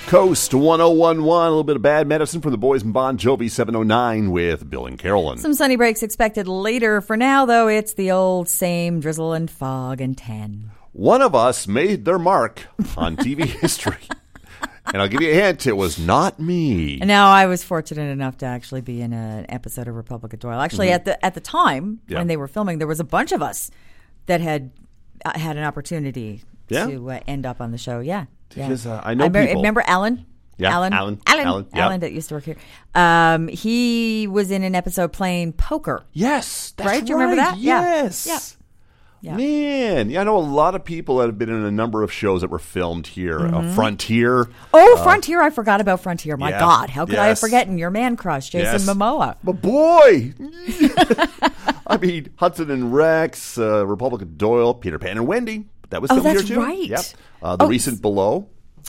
Coast 1011, a little bit of bad medicine from the boys in Bon Jovi 709 with Bill and Carolyn. Some sunny breaks expected later. For now, though, it's the old same drizzle and fog and 10. One of us made their mark on TV history. And I'll give you a hint, it was not me. Now, I was fortunate enough to actually be in an episode of Republic of Doyle. Actually, at the time when they were filming, there was a bunch of us that had an opportunity to end up on the show. Yeah. Because I know people. Remember Alan? Yeah, Alan that used to work here. He was in an episode playing poker. Yes, that's right. Do you remember that? Yes. Yeah. Man, I know a lot of people that have been in a number of shows that were filmed here. Frontier. Frontier. I forgot about Frontier. My God, how could I have forgotten your man crush, Jason Momoa? But boy! I mean, Hudson and Rex, Republic of Doyle, Peter Pan and Wendy. That was filmed here too. Right. Yep. The recent Below.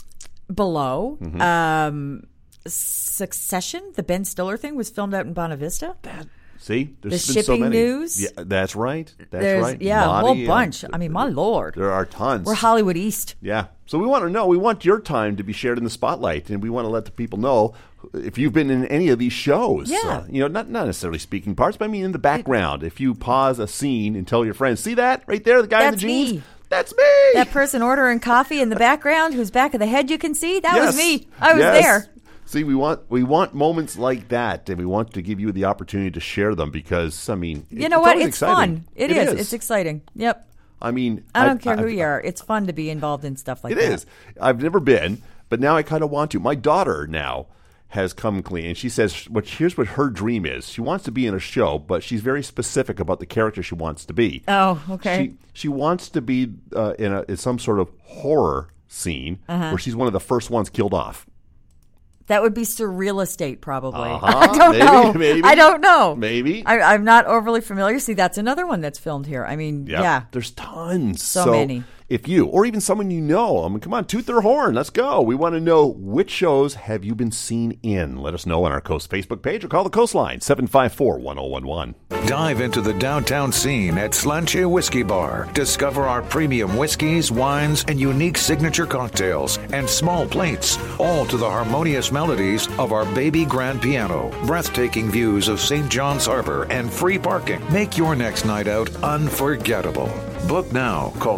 Succession, the Ben Stiller thing, was filmed out in Bonavista. Vista. See, there's the been so shipping many. news. Yeah, that's right. That's right. Yeah, Monty, a whole bunch. I mean, my Lord. There are tons. We're Hollywood East. Yeah. So we want to know. We want your time to be shared in the spotlight, and we want to let the people know if you've been in any of these shows. Yeah. Not necessarily speaking parts, but I mean in the background. If you pause a scene and tell your friends, see that right there, the guy in the jeans? Me. That's me. That person ordering coffee in the background, whose back of the head you can see, that was me. I was there. See, we want moments like that, and we want to give you the opportunity to share them because, I mean, you know what? It's exciting. Fun. It is. It's exciting. Yep. I mean, I don't care who you are. It's fun to be involved in stuff like that. It is. I've never been, but now I kind of want to. My daughter now has come clean, and she says, here's what her dream is. She wants to be in a show, but she's very specific about the character she wants to be. Oh, okay. She wants to be in some sort of horror scene where she's one of the first ones killed off. That would be Surreal Estate, probably. I don't know. Maybe. I don't know. Maybe. I'm not overly familiar. See, that's another one that's filmed here. I mean, yeah. There's tons. So many. If you, or even someone you know, I mean, come on, toot their horn. Let's go. We want to know which shows have you been seen in. Let us know on our Coast Facebook page or call the Coastline, 754-1011. Dive into the downtown scene at Slanche Whiskey Bar. Discover our premium whiskeys, wines, and unique signature cocktails and small plates, all to the harmonious melodies of our baby grand piano. Breathtaking views of St. John's Harbor and free parking. Make your next night out unforgettable. Book now. Call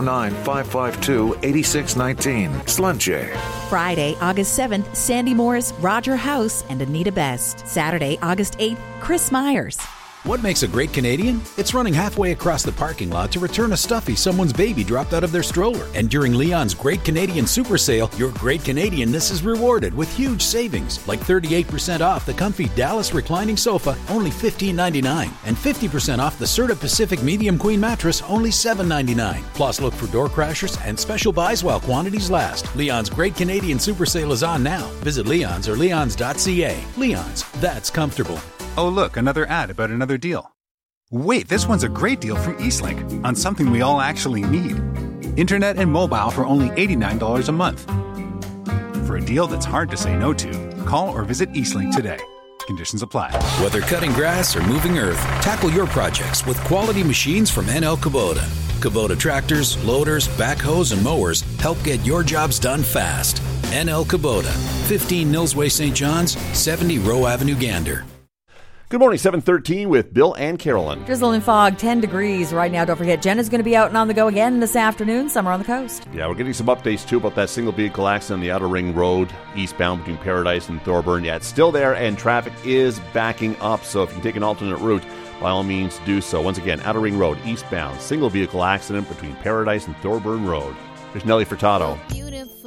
709-552-8619. Slanche. Friday, August 7th, Sandy Morris, Roger House, and Anita Best. Saturday, August 8th, Chris Myers. What makes a great Canadian? It's running halfway across the parking lot to return a stuffy someone's baby dropped out of their stroller. And during Leon's Great Canadian Super Sale, your Great Canadianness is rewarded with huge savings, like 38% off the comfy Dallas reclining sofa, only $15.99, and 50% off the Serta Pacific Medium Queen mattress, only $7.99. Plus, look for door crashers and special buys while quantities last. Leon's Great Canadian Super Sale is on now. Visit Leon's or leons.ca. Leon's, that's comfortable. Oh, look, another ad about another deal. Wait, this one's a great deal from Eastlink on something we all actually need. Internet and mobile for only $89 a month. For a deal that's hard to say no to, call or visit Eastlink today. Conditions apply. Whether cutting grass or moving earth, tackle your projects with quality machines from NL Kubota. Kubota tractors, loaders, backhoes, and mowers help get your jobs done fast. NL Kubota, 15 Millsway St. John's, 70 Rowe Avenue, Gander. Good morning, 713 with Bill and Carolyn. Drizzle and fog, 10 degrees right now. Don't forget, Jenna's going to be out and on the go again this afternoon, somewhere on the coast. Yeah, we're getting some updates, too, about that single vehicle accident on the Outer Ring Road, eastbound between Paradise and Thorburn. Yeah, it's still there, and traffic is backing up. So if you can take an alternate route, by all means, do so. Once again, Outer Ring Road, eastbound, single vehicle accident between Paradise and Thorburn Road. There's Nelly Furtado.